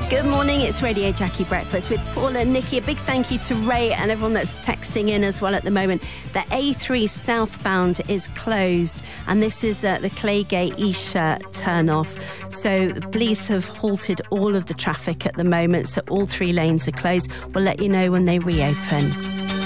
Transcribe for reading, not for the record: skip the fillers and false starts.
Good morning, it's Radio Jackie Breakfast with Paula and Nikki. A big thank you to Ray and everyone that's texting in as well at the moment. The A3 southbound is closed, and this is the Claygate Esher turn-off. So the police have halted all of the traffic at the moment, so all 3 lanes are closed. We'll let you know when they reopen.